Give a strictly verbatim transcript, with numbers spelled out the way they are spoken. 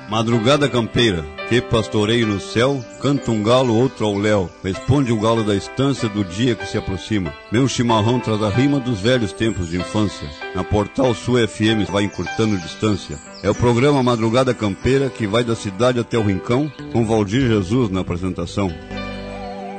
Madrugada campeira, que pastoreio no céu, canta um galo, outro ao léu, responde o galo da estância do dia que se aproxima. Meu chimarrão traz a rima dos velhos tempos de infância, na Portal Sul F M vai encurtando distância. É o programa Madrugada Campeira que vai da cidade até o rincão, com Valdir Jesus na apresentação.